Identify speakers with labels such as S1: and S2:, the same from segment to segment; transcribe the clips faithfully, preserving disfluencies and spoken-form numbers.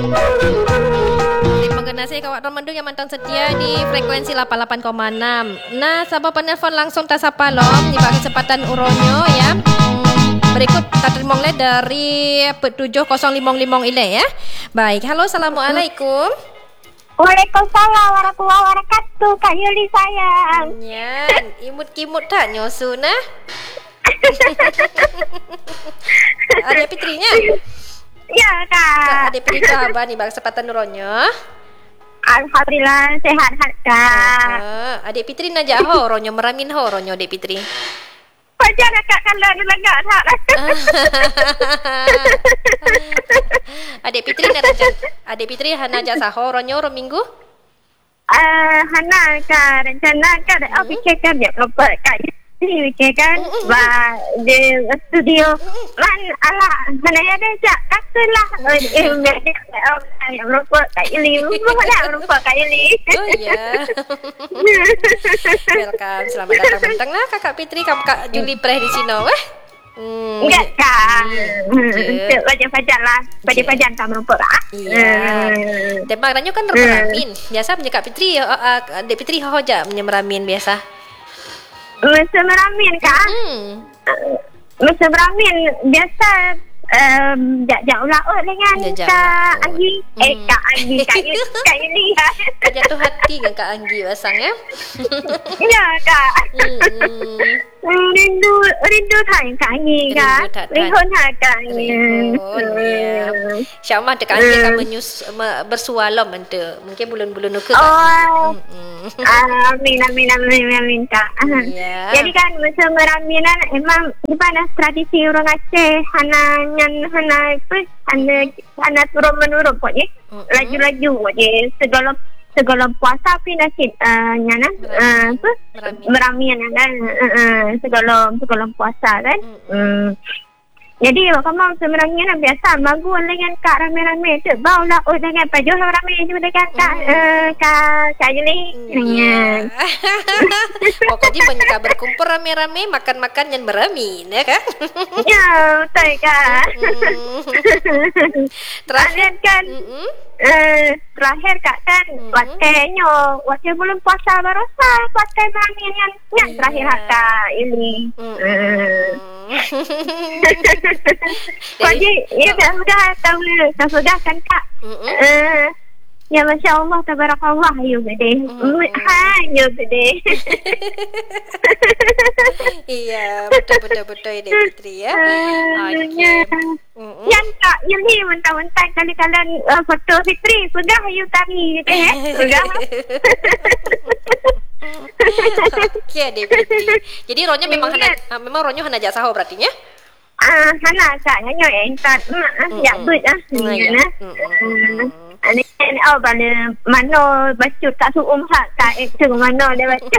S1: Terima kasih kawan Romandu yang mantau setia di frekuensi lapan puluh lapan koma enam. Nah, sahabat penelpon langsung tak sapa lom di kesempatan uronyo ya. Hmm, berikut tak terima oleh dari tujuh kosong lima lima ile ya. Baik, halo, assalamualaikum.
S2: Waalaikumsalam warahmatullahi wabarakatuh. Kak Yuli sayang.
S1: Ya, imut-kimut tak nyosu nah. Adik Fitrinya?
S2: Ya, Kak.
S1: Adik Fitri sahabat nih bang kesempatan uronyo.
S2: Alhamdulillah sehat Kak.
S1: Uh, adik Fitri najak ho ronyo meramin ho ronyo adik Fitri.
S2: Pajar Kak kalau lega tak.
S1: Adik Fitri najak adik Fitri najak saho ronyo ro minggu.
S2: Ah, hana Kak rencana Kak aku fikirkan dia lupa Kak. Ini fikirkan ba di studio man ala hana ya dia katalah eh yang lupa Kak Ili. Mana lupa Kak Ili.
S1: Oh ya. Welcome, selamat datang bentang lah Kakak Fitri, kamu Kak Juli Preh di sini weh.
S2: Hmm. Enggak Kak. Hmm. Baca-baca lah. Baca-baca tak merupakan lah.
S1: Iya. Tembak ranyo kan meramin. Biasa punya Kak Fitri, uh, uh, Dek Fitri hoja punya meramin biasa.
S2: Masa meramin Kak. Hmm. Masa meramin biasa um, jauh laut dengan
S1: Jajak
S2: Kak
S1: laut.
S2: Anggi.
S1: Hmm.
S2: Eh Kak Anggi, Kak Yuli. Kak Yuli.
S1: Kak jatuh hati kan Kak Anggi pasang ya.
S2: Ya Kak.
S1: Hmm.
S2: Rindu rindu tak Kak Anggi Kak.
S1: Rindu tak tak.
S2: Rihun tak Kak Anggi.
S1: Rihun, ya. InsyaAllah dekat Anggi akan menyus, me, bersualam nanti. Mungkin bulan-bulan nuka.
S2: Oh.
S1: Hmm.
S2: Amin, amin, amin, amin Kak.
S1: Ya.
S2: Jadi kan masa meraminan emang di mana tradisi orang Aceh hana nyan hana itu hana hana turun menurun pokoknya. Laju-laju je segala segala puasa pi nasi uh, nyana uh, apa meramian kan uh, segala segala puasa kan. Hmm. Jadi kamu sebenarnya biasa bagus dengan Kak rame-rame tu bau lah oh dengan pajuh rame tu dengan Kak uh, Kak Kak Yuli.
S1: Ya. Pokoknya banyak Kak berkumpul rame-rame makan-makan yang beramin ya kan?
S2: Ya betul Kak.
S1: Terakhir
S2: kan
S1: mm-hmm.
S2: uh, terakhir Kak kan mm-hmm. waktunya waktu belum puasa barosa waktu beramian yang yang terakhir Kak ini. Jadi ya dah sudah tahu dah sudah kan Kak. Uh, ya Masya Allah tabarakallah you gede. Ha you gede.
S1: Iya betul-betul betul Dek Fitri ya. Okey.
S2: Yang Kak ini mentah-mentah kali-kalian uh, foto Fitri sudah you tari gitu ya. Sudah.
S1: Okey Dek Fitri. Jadi ronya memang hana, memang ronyo hana jak saho berarti nya?
S2: Ah, hana Kak nyo entat mak ya but ah. Nah. Ani oh bala mano baca tak suum hak Kak itu mano dia baca.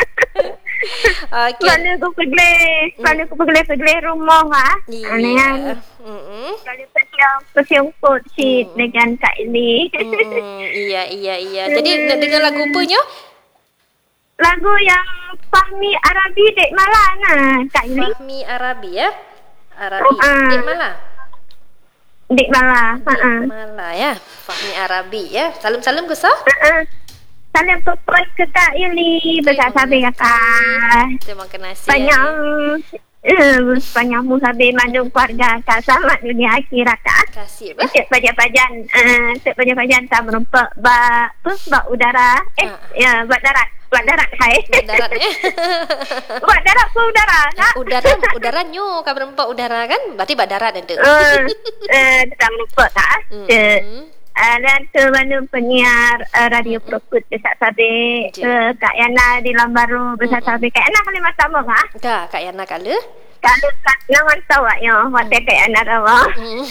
S2: Okey. Bala ku pergi, bala ku pergi pergi rumah ah. Ani yang heeh. Bala pergi pergi untuk si dengan Kak ini.
S1: Iya iya iya. Jadi dengan lagu apanya?
S2: Lagu yang Fahmi Arabi Dek Malah nah Kak Yuli.
S1: Fahmi Arabi ya. Arabi uh, Dek Malah.
S2: Dek Malah.
S1: Dek uh-uh. Malah ya. Fahmi Arabi ya. Salam-salam ke sah?
S2: Uh-uh. Salam puput ke Kak Yuli. Besar sabi Kakak.
S1: Terima kasih.
S2: Banyak uh, banyak musabi mandung keluarga Kak. Selamat dunia akhirat Kak.
S1: Kasih.
S2: Setiap pajan-pajan uh, setiap pajan-pajan tak merumpak bak bak udara eh uh. ya bak darat. Buat darat hai.
S1: Buat darat ya.
S2: Buat darat pun udara tak?
S1: Udara, udara nyu kan berempat udara kan? Berarti buat darat ada.
S2: Eh, eh, tak lupa tak? Hmm. Uh, dan tu mana penyiar uh, radio Prokut besar sabi uh, Kak Yana di Lambaru besar sabi. Kak Yana kali masa mau ha?
S1: Dah, Kak Yana kala.
S2: Kalau Kak Nawan tahu ya, waktu Kak Yana rawa.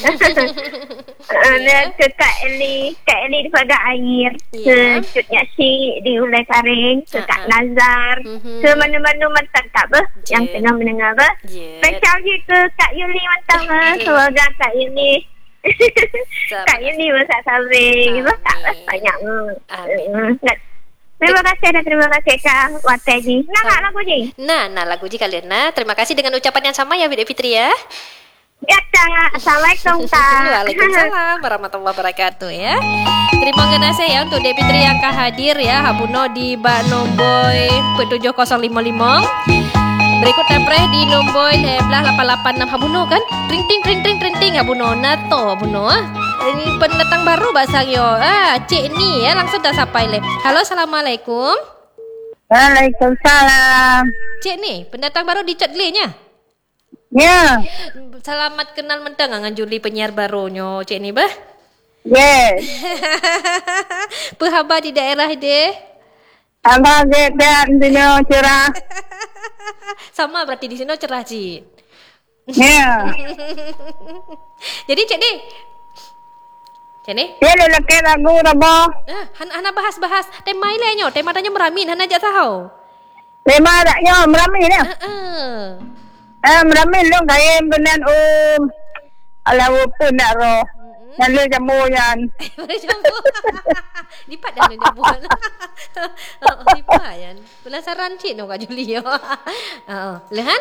S2: Dan ke Kak Eli, Kak Eli di pada air, ke Cutnya Si di Ulai Karing, ke Kak Nazar, ke mana-mana mantap Kak ber, yang tengah mendengar ber. Special je ke Kak Yuli mantap ber, semoga Kak Yuli. Kak Yuli besar sabi, Kak banyak. Terima kasih dan terima kasih Kak Wataji. Nah, nak lagu je.
S1: Nah, nah lagu je kalian. Nah, terima kasih dengan ucapan yang sama ya Dek Fitri ya.
S2: Ya, Kak. Assalamualaikum, Kak.
S1: Waalaikumsalam warahmatullahi wabarakatuh ya. Terima kasih ya untuk Dek Fitri yang akan hadir ya. Habuno di bak nombor tujuh kosong lima lima. Berikut tapreh di nombor sebelas lapan lapan enam Habuno kan. Tring ting tring ting tring ting Habuno nato Habuno ah. Ini pendatang baru bahasa yo. Ah, cik ni ya langsung dah sampai le. Halo, assalamualaikum.
S2: Waalaikumsalam.
S1: Cik ni pendatang baru di Chat nya.
S2: Ya.
S1: Selamat kenal mentang dengan Juli penyiar barunya cik ni bah.
S2: Yes.
S1: Apa khabar di daerah dia?
S2: Abang dia di cerah.
S1: Sama berarti di sini cerah cik.
S2: Ya.
S1: Jadi cik ni, cik ni?
S2: Dia ada lelaki lagu apa?
S1: Ah, han hana bahas-bahas tema ile nyo, tema tanya meramin hana jak tahu.
S2: Tema daknya meramin ya.
S1: Heeh.
S2: Eh meramin lu kaya benan um. Alau pun nak roh. Lalu jamuan.
S1: Lipat dah lu jamuan. Oh, lipat kan. Penasaran cik no Kak Juli yo. Heeh. Lehan?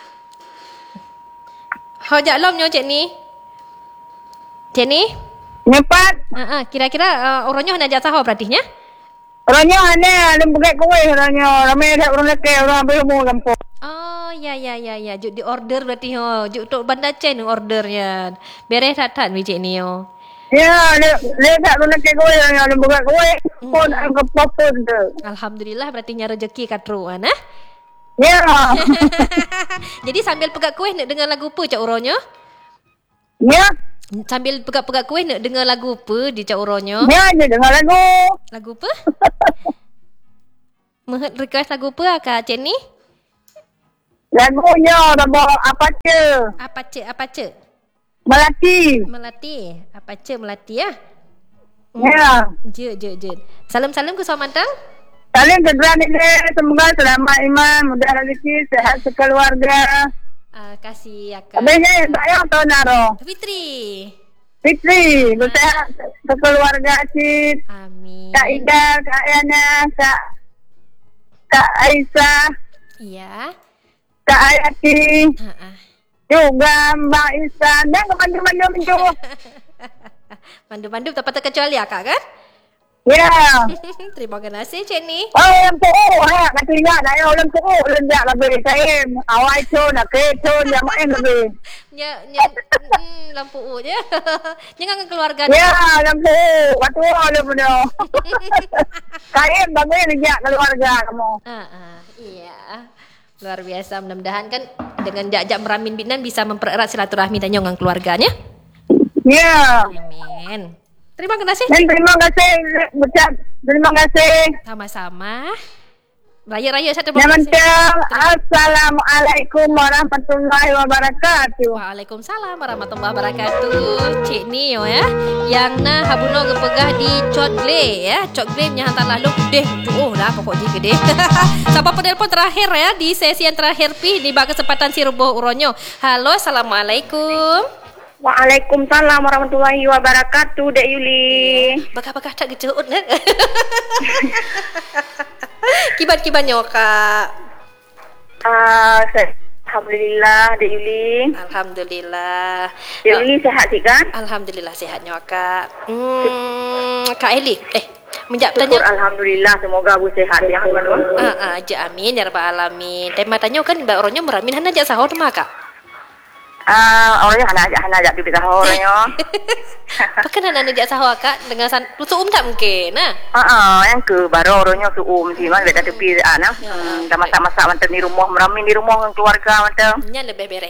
S1: Hau jak lom nyo cik ni. Cik ni?
S2: Nyepat.
S1: Ha kira-kira uh, orangnya hana jak tahu berarti nya?
S2: Orangnya hanya ada buka kuih orangnya. Ramai dah orang lelaki orang berumur kampung.
S1: Oh ya ya ya ya juk di order berarti ho juk untuk bandar chain ordernya beres tak tan cik ni yo.
S2: Ya dia dia tak orang lelaki kuih orangnya ada buka kuih pun ke popon tu.
S1: Alhamdulillah berarti nya rezeki katruan ah.
S2: Ya.
S1: Jadi sambil pegak kuih nak dengar lagu apa cak uronyo?
S2: Ya.
S1: Sambil pegak-pegak kuih nak dengar lagu apa di cak uronyo?
S2: Ya je dengar lagu.
S1: Lagu apa? Meh request lagu apa Kak cik ni?
S2: Lagunya apa apa ce?
S1: Apa cik apa cik?
S2: Melati.
S1: Melati. Apa cik melati ya?
S2: Ya.
S1: Je je je. Salam-salam ke Somantang.
S2: Saling kedua ni semoga selamat iman, mudah rezeki, sehat sekeluarga.
S1: Ah, kasih akak.
S2: Habisnya saya tahu naro.
S1: Fitri.
S2: Fitri, bersehat sekeluarga Cid.
S1: Amin.
S2: Kak Ida, Kak Yana, Kak Kak Aisyah,
S1: Iya.
S2: Kak Ayati,
S1: Ha ah.
S2: juga Mbak Isan dan kemandu-mandu menjauh.
S1: Mandu-mandu tak patut kecuali akak kan?
S2: Ya.
S1: Terima kasih cik ni.
S2: Oh, yang tu, ha, kata ingat nak yang orang tu, lenjak lebih. Saya awal tu nak ke tu, yang main lebih.
S1: Ya, ya mm, lampu u je. Jangan keluarga.
S2: Ya, lampu. Waktu ada punya. Saya bagi lenjak keluarga kamu.
S1: Ah, ah, iya. Luar biasa, mudah-mudahan kan dengan jak-jak meramin Binan bisa mempererat silaturahmi dan dengan keluarganya.
S2: Ya.
S1: Amin. Terima kasih.
S2: Dan terima kasih ucap terima kasih.
S1: Sama-sama. Raya-raya satu
S2: Yang penting Assalamualaikum warahmatullahi wabarakatuh.
S1: Waalaikumsalam warahmatullahi wabarakatuh. Cik Nio ya. Yang na habuno gepegah di Cotle ya. Cotle nya hantar lalu gede. Oh lah pokoknya gede. Siapa penelpon terakhir ya di sesi yang terakhir pi di bak kesempatan si rubuh uronyo. Halo, assalamualaikum.
S2: Waalaikumsalam warahmatullahi wabarakatuh, Dek Yuli.
S1: Bakah-bakah tak gejeut kan? Kibat-kibatnya Kak.
S2: Ah, uh, alhamdulillah, Dek Yuli.
S1: Alhamdulillah.
S2: Dek Yuli sehat sih kan?
S1: Alhamdulillah sehatnya Kak. Hmm, Kak Eli. Eh, menjawab
S2: Syukur
S1: tanya.
S2: alhamdulillah, semoga Bu sehat ya.
S1: Ah, ah, aja amin ya rabbal alamin. Tema tanya kan mbak orangnya meramin hana jak sahur mah Kak.
S2: Ah, uh, orangnya hana ajak hana ajak bibit sahur orangnya.
S1: Pakai hana ajak sahur Kak dengan san suum tak mungkin nah.
S2: Ah, uh, yang ke baru orangnya suum sih mah beda tepi ana. Hmm, dah masak-masak mantan di rumah meramin di rumah dengan keluarga mantan.
S1: Nya lebih bereh.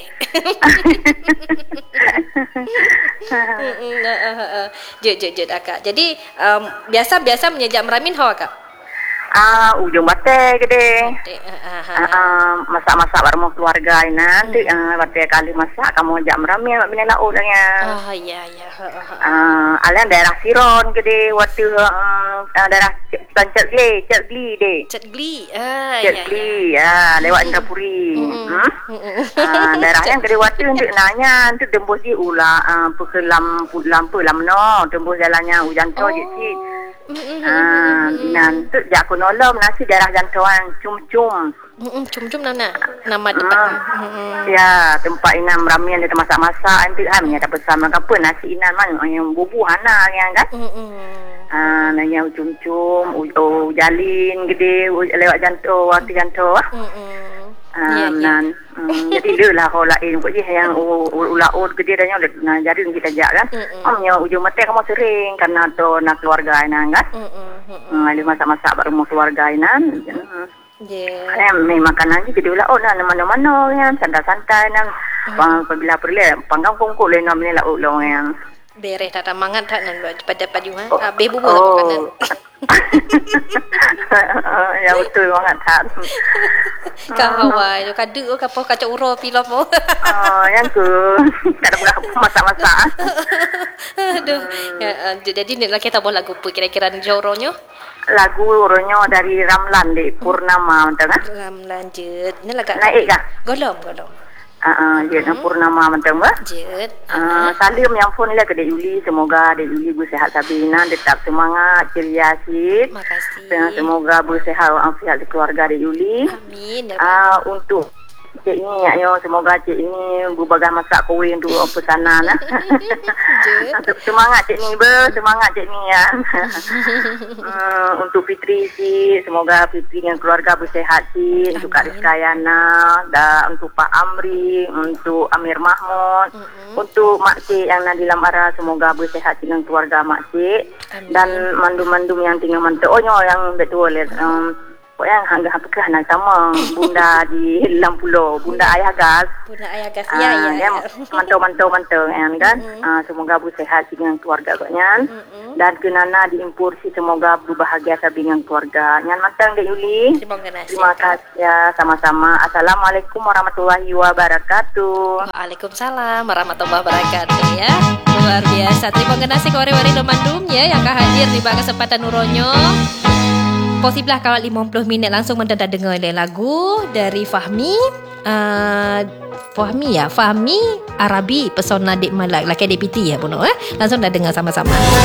S1: Je je je Kak. Jadi um, biasa-biasa menyejak meramin hawa Kak.
S2: Ah, uh, ujung batai gede.
S1: Uh,
S2: uh, masak-masak bareng keluarga nanti uh, batai kali masak kamu ajak meramin mak bini lauk nya.
S1: Oh iya iya.
S2: Ah, uh, alian daerah Siron gede waktu uh, daerah Cetgli, Cetgli deh.
S1: Cetgli. Ah
S2: iya. Cetgli ya, lewat Indrapuri. Hmm. Ah, daerah yang gede waktu untuk nanya untuk tembus di ulah uh, pekelam lampu lamno, tembus jalannya hujan tu je sih. Ah, nan tu jak aku nolom nasi daerah jangkauan cum-cum.
S1: Hmm, cum-cum nana. Nama tempat.
S3: Hmm. Ya, tempat Inan ramian dia masak-masak nanti kan nya dapat sama apa nasi Inan man yang bubu hana yang kan.
S1: Hmm.
S3: Ah, nanya cum-cum, u jalin gede lewat jantung, waktu jantung ah.
S1: Hmm.
S3: Ah, nan jadi dia lah kalau lain kok je yang ulaut gede dan yang nak jadi kita jak kan. Amnya ujung mata kamu sering karena tu nak keluarga Inan kan. Hmm. Ada masak-masak baru mau keluarga Inan.
S1: Yeah.
S3: Kan memang makanan je jadi ulaut lah mana-mana yang santai-santai nan. Apabila perlu panggang kongkol le nam ni lah ulong yang
S1: bereh tak mangat tak nan pada padu ha.
S3: Oh.
S1: Habis bubur
S3: Oh.
S1: makanan.
S3: Ya betul banget tak.
S1: Kawai, kadu kapo kacau uro pilo po.
S3: Oh, yang ke tak ada pula masak-masak.
S1: Aduh. Ya, uh, jadi ni lah kita boleh lagu apa kira-kira jauronyo?
S3: Lagu uronyo dari Ramlan di Purnama betul kan?
S1: Ram lanjut. Ni lagu
S3: Naik kah?
S1: golom golom.
S3: Ah, uh, dia uh, Purnama betul kan?
S1: Jet.
S3: Uh, salim yang phone lah ke Dek Yuli. Semoga Dek Yuli bersihat Sabina, tetap semangat, ceria sikit.
S1: Makasih.
S3: Dan semoga bersihat walafiat keluarga Dek Yuli.
S1: Amin. Ya.
S3: Ah, uh, untuk cik ni, ya, semoga cik ni berbagai masak kuih untuk pesanan. Semangat cik ni, ber, semangat cik ni ya. uh, untuk Fitri si, semoga Fitri dengan keluarga bersihat si. Untuk Kak Rizka Yana, dan untuk Pak Amri, untuk Amir Mahmud, mm-hmm. untuk Mak Cik yang Nadila Mara, semoga bersihat dengan keluarga Mak Cik. Amin. Dan mandum-mandum yang tinggal mantap. Oh, yang betul ya. Um, Pokoknya hangga apakah nak sama bunda di dalam pulau, bunda ayah gas.
S1: Bunda ayah gas. Ya, ya.
S3: Ya, mantau-mantau mantau kan. Mm-hmm. Uh, semoga bersihat dengan keluarga koknya. Mm-hmm. Dan kenana diimpur si semoga berbahagia sabi dengan keluarga. Nyan mantang Dek Yuli.
S1: Terima kasih.
S3: Terima kasih ya, sama-sama. Assalamualaikum warahmatullahi wabarakatuh.
S1: Waalaikumsalam warahmatullahi wabarakatuh ya. Luar biasa. Terima kasih ke wari-wari Domandum ya yang hadir di kesempatan uronyo. Posiblah kalau lima puluh minit langsung mendadak dengar lagu dari Fahmi. Uh, Fahmi ya, Fahmi Arabi Pesona Dek Malak, laki D P T ya Bono eh. Langsung dah dengar sama-sama.